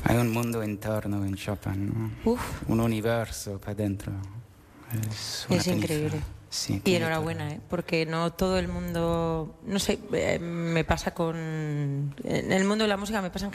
Hay un mundo interno en Chopin, ¿no? Uf, Un universo para adentro. Una es increíble. película. Sí, Y tiene enhorabuena, todo. porque no todo el mundo, no sé, me pasa con, en el mundo de la música me pasa en